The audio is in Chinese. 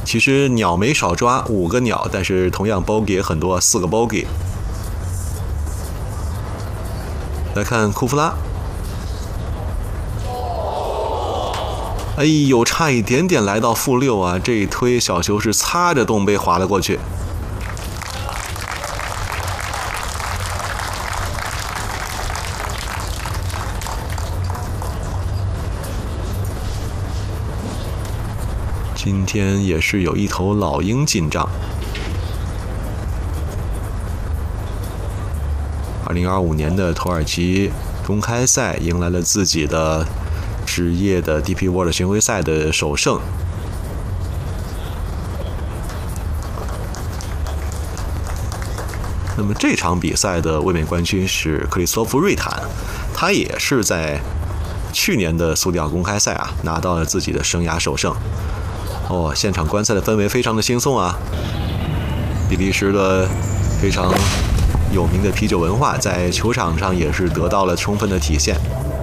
其实鸟没少抓，5个鸟，但是同样 bogey 也很多，4个 bogey。来看库夫拉，哎呦，差一点点来到-6啊！这一推小球是擦着洞杯滑了过去。今天也是有一头老鹰进账。2025年的土耳其公开赛迎来了自己的职业的 DP World 巡回赛的首胜。那么这场比赛的卫冕冠军是克里斯托弗·瑞坦，他也是在去年的苏迪奥公开赛啊拿到了自己的生涯首胜。哦，现场观赛的氛围非常的轻松啊！比利时的非常有名的啤酒文化在球场上也是得到了充分的体现。